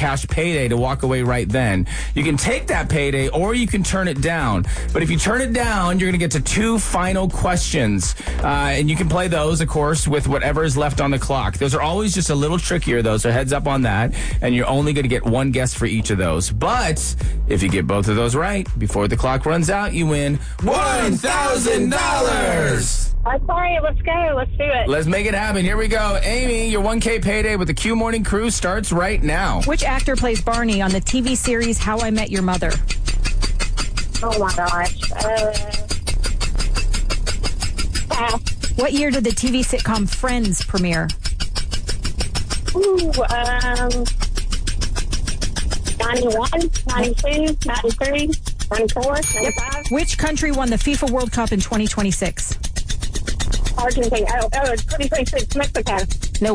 cash payday to walk away right then. You can take that payday or you can turn it down. But if you turn it down, you're going to get to 2 final questions. And you can play those, of course, with whatever is left on the clock. Those are always just a little trickier, though, so heads up on that. And you're only going to get 1 guess for each of those. But if you get both of those right, before the clock runs out, you win $1,000. I'm sorry, let's go. Let's do it. Let's make it happen. Here we go. Amy, your 1K payday with the Q Morning Crew starts right now. Which actor plays Barney on the TV series How I Met Your Mother? Oh, my gosh. Pass. What year did the TV sitcom Friends premiere? 91, 92, 93, 94, 95. Which country won the FIFA World Cup in 2026? Argentina. 2026, Mexico. No.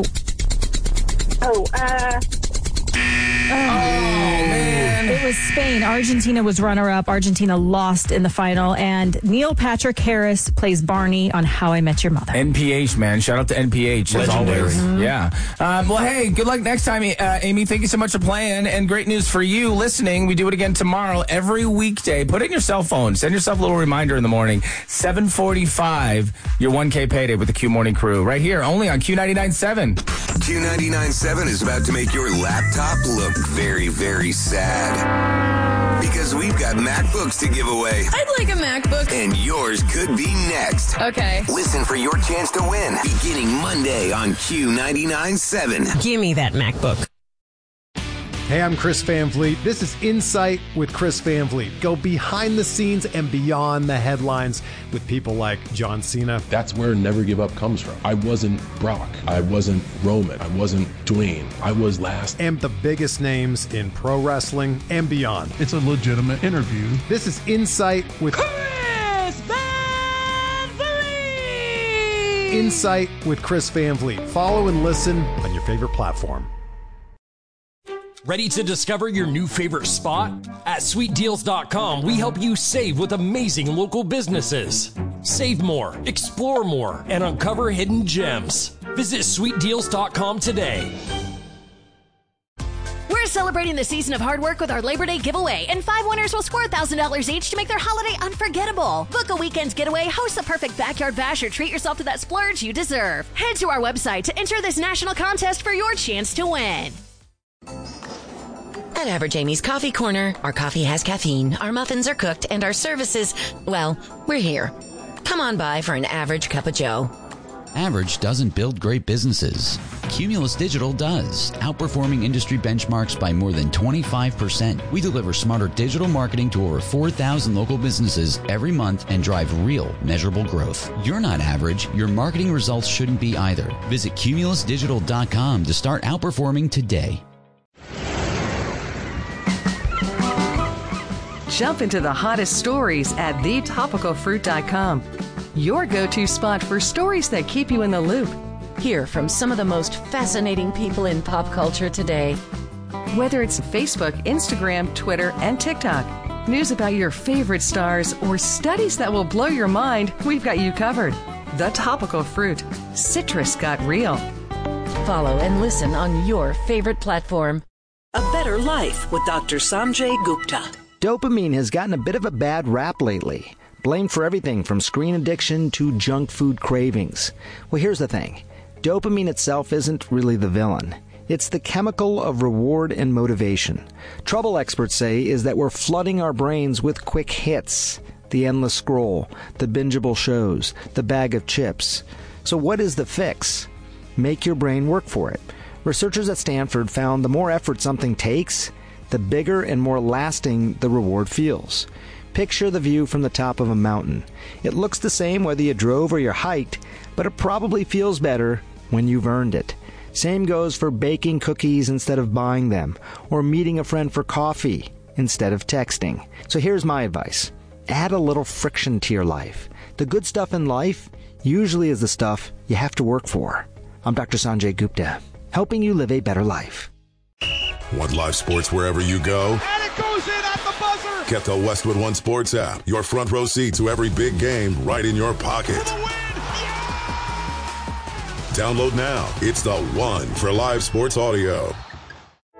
Man. It was Spain. Argentina was runner-up. Argentina lost in the final. And Neil Patrick Harris plays Barney on How I Met Your Mother. NPH, man. Shout out to NPH, as always. Mm-hmm. Yeah. Well, hey, good luck next time, Amy. Thank you so much for playing. And great news for you listening. We do it again tomorrow, every weekday. Put it in your cell phone. Send yourself a little reminder in the morning. 7:45, your 1K payday with the Q Morning Crew. Right here, only on Q99.7. Q99.7 is about to make your laptop look very, very sad. Because we've got MacBooks to give away. I'd like a MacBook. And yours could be next. Okay. Listen for your chance to win beginning Monday on Q99.7. Give me that MacBook. Hey, I'm Chris Van Vliet. This is Insight with Chris Van Vliet. Go behind the scenes and beyond the headlines with people like John Cena. That's where Never Give Up comes from. I wasn't Brock. I wasn't Roman. I wasn't Dwayne. I was last. And the biggest names in pro wrestling and beyond. It's a legitimate interview. This is Insight with Chris Van Vliet. Insight with Chris Van Vliet. Follow and listen on your favorite platform. Ready to discover your new favorite spot? At sweetdeals.com, we help you save with amazing local businesses. Save more, explore more, and uncover hidden gems. Visit sweetdeals.com today. We're celebrating the season of hard work with our Labor Day giveaway, and 5 winners will score $1,000 each to make their holiday unforgettable. Book a weekend's getaway, host the perfect backyard bash, or treat yourself to that splurge you deserve. Head to our website to enter this national contest for your chance to win. At Average Amy's Coffee Corner, our coffee has caffeine, our muffins are cooked, and our services, well, we're here. Come on by for an average cup of joe. Average doesn't build great businesses. Cumulus Digital does, outperforming industry benchmarks by more than 25%. We deliver smarter digital marketing to over 4,000 local businesses every month and drive real, measurable growth. You're not average. Your marketing results shouldn't be either. Visit cumulusdigital.com to start outperforming today. Jump into the hottest stories at thetopicalfruit.com. Your go-to spot for stories that keep you in the loop. Hear from some of the most fascinating people in pop culture today. Whether it's Facebook, Instagram, Twitter, and TikTok, news about your favorite stars, or studies that will blow your mind, we've got you covered. The Topical Fruit. Citrus got real. Follow and listen on your favorite platform. A Better Life with Dr. Sanjay Gupta. Dopamine has gotten a bit of a bad rap lately, blamed for everything from screen addiction to junk food cravings. Well, here's the thing. Dopamine itself isn't really the villain. It's the chemical of reward and motivation. Trouble experts say is that we're flooding our brains with quick hits, the endless scroll, the bingeable shows, the bag of chips. So what is the fix? Make your brain work for it. Researchers at Stanford found the more effort something takes, the bigger and more lasting the reward feels. Picture the view from the top of a mountain. It looks the same whether you drove or you hiked, but it probably feels better when you've earned it. Same goes for baking cookies instead of buying them, or meeting a friend for coffee instead of texting. So here's my advice. Add a little friction to your life. The good stuff in life usually is the stuff you have to work for. I'm Dr. Sanjay Gupta, helping you live a better life. Want live sports wherever you go? And it goes in at the buzzer! Get the Westwood One Sports app. Your front row seat to every big game right in your pocket. Download now. It's the one for live sports audio.